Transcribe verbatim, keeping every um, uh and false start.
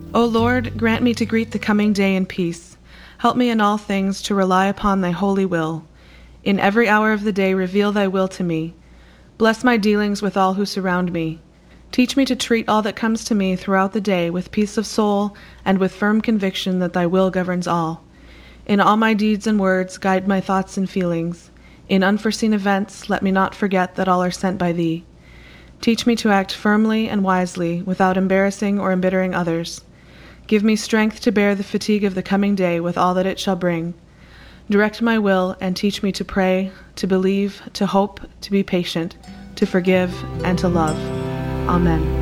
O Lord, grant me to greet the coming day in peace. Help me in all things to rely upon thy holy will. In every hour of the day reveal thy will to me. Bless my dealings with all who surround me. Teach me to treat all that comes to me throughout the day with peace of soul and with firm conviction that thy will governs all. In all my deeds and words guide my thoughts and feelings. In unforeseen events let me not forget that all are sent by thee. Teach me to act firmly and wisely without embarrassing or embittering others. Give me strength to bear the fatigue of the coming day with all that it shall bring. Direct my will and teach me to pray, to believe, to hope, to be patient, to forgive, and to love. Amen.